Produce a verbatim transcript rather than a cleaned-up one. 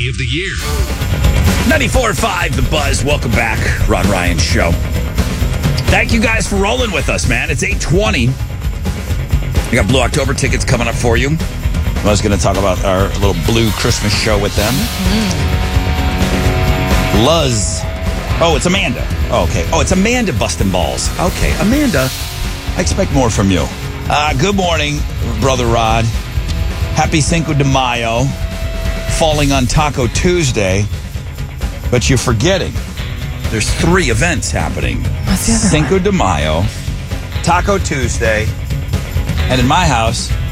day of the year. ninety-four point five The Buzz. Welcome back. Ron Ryan Show. Thank you guys for rolling with us, man. It's eight twenty. We got Blue October tickets coming up for you. I was going to talk about our little Blue Christmas show with them. Mm-hmm. Luz. Oh, it's Amanda. Oh, okay. Oh, it's Amanda busting balls. Okay, Amanda, I expect more from you. Uh, good morning, Brother Rod. Happy Cinco de Mayo. Falling on Taco Tuesday. But you're forgetting. There's three events happening. What's the other Cinco one? de Mayo, Taco Tuesday, and in my house,